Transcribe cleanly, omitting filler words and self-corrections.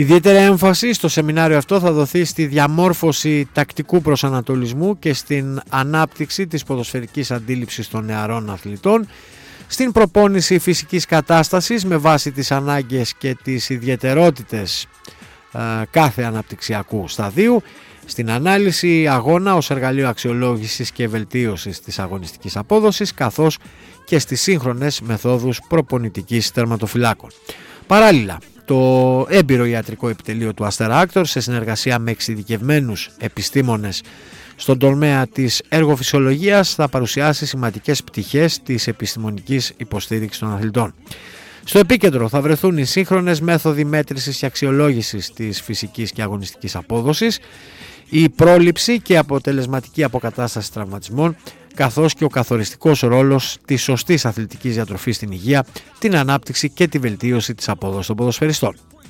Ιδιαίτερη έμφαση στο σεμινάριο αυτό θα δοθεί στη διαμόρφωση τακτικού προσανατολισμού και στην ανάπτυξη της ποδοσφαιρικής αντίληψης των νεαρών αθλητών, στην προπόνηση φυσικής κατάστασης με βάση τις ανάγκες και τις ιδιαιτερότητες κάθε αναπτυξιακού σταδίου, στην ανάλυση αγώνα ως εργαλείο αξιολόγησης και βελτίωσης της αγωνιστικής απόδοσης, καθώς και στις σύγχρονες μεθόδους προπονητικής τερματοφυλάκων. Παράλληλα, το έμπειρο ιατρικό επιτελείο του Αστέρα Actor, σε συνεργασία με εξειδικευμένους επιστήμονες στον τομέα της εργοφυσιολογίας, θα παρουσιάσει σημαντικές πτυχές της επιστημονικής υποστήριξης των αθλητών. Στο επίκεντρο θα βρεθούν οι σύγχρονες μέθοδοι μέτρησης και αξιολόγησης της φυσικής και αγωνιστικής απόδοσης, η πρόληψη και αποτελεσματική αποκατάσταση τραυματισμών, καθώς και ο καθοριστικός ρόλος της σωστής αθλητικής διατροφής στην υγεία, την ανάπτυξη και τη βελτίωση της απόδοσης των ποδοσφαιριστών.